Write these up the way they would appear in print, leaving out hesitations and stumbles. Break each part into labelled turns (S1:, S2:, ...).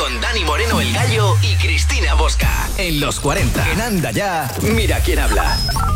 S1: Con Dani Moreno el Gallo y Cristina Bosca. En los 40. En Anda Ya, mira quién habla.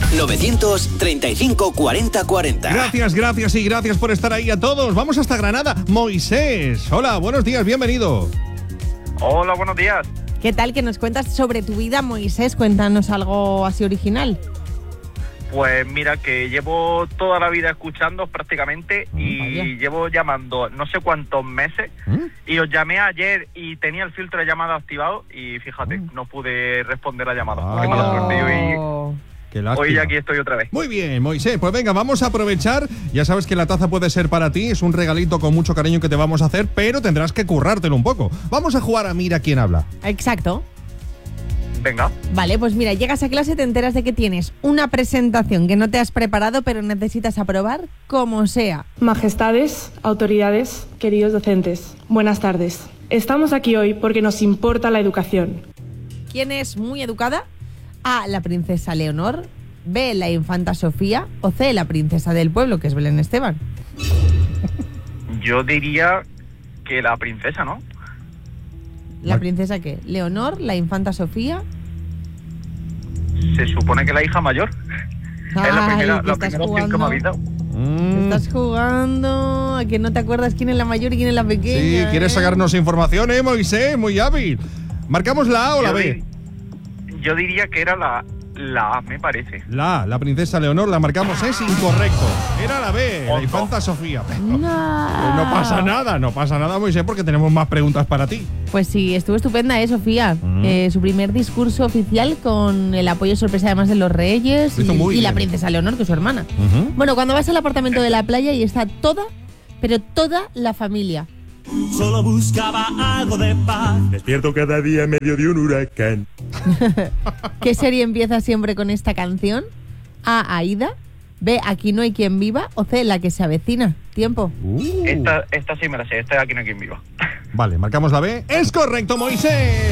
S1: 935 40 40.
S2: Gracias y gracias por estar ahí a todos. Vamos hasta Granada. Moisés, hola, buenos días, bienvenido.
S3: Hola, buenos días.
S4: ¿Qué tal? ¿Que nos cuentas sobre tu vida, Moisés? Cuéntanos algo así original.
S3: Pues mira, que llevo toda la vida escuchando prácticamente y
S4: vaya.
S3: llevo llamando no sé cuántos meses y os llamé ayer y tenía el filtro de llamada activado y fíjate, no pude responder la llamada. Qué mala suerte.
S2: Qué lástima.
S3: Hoy aquí estoy otra vez.
S2: Muy bien, Moisés, pues venga, vamos a aprovechar. Ya sabes que la taza puede ser para ti, es un regalito con mucho cariño que te vamos a hacer, pero tendrás que currártelo un poco. Vamos a jugar a Mira quién habla.
S4: Exacto.
S3: Venga.
S4: Vale, pues mira, llegas a clase, te enteras de que tienes una presentación que no te has preparado, pero necesitas aprobar como sea.
S5: Majestades, autoridades, queridos docentes, buenas tardes. Estamos aquí hoy porque nos importa la educación.
S4: ¿Quién es muy educada? A, la princesa Leonor. B, la infanta Sofía. O C, la princesa del pueblo, que es Belén Esteban.
S3: Yo diría que la princesa, ¿no?
S4: ¿La princesa qué? ¿Leonor, la infanta Sofía?
S3: Se supone que la hija mayor. Es la primera opción que me habéis dado.
S4: Estás jugando a que no te acuerdas quién es la mayor y quién es la pequeña.
S2: Sí, ¿quieres sacarnos información, Moisés? Muy hábil. ¿Marcamos la A o la B?
S3: Yo diría que era la A, me parece.
S2: La princesa Leonor, la marcamos, es incorrecto. Era la B, la infanta Sofía. No pasa nada, Moisés, porque tenemos más preguntas para ti.
S4: Pues sí, estuvo estupenda, Sofía. Su primer discurso oficial con el apoyo sorpresa además de los reyes y la princesa Leonor, que es su hermana. Bueno, cuando vas al apartamento de la playa y está toda, pero toda la familia.
S6: Solo buscaba algo de paz. Despierto cada día en medio de un huracán.
S4: ¿Qué serie empieza siempre con esta canción? A, Aída. B, Aquí no hay quien viva. O C, La que se avecina. Tiempo.
S3: Esta sí me la sé, esta de Aquí no hay quien viva.
S2: Vale, marcamos la B. ¡Es correcto, Moisés!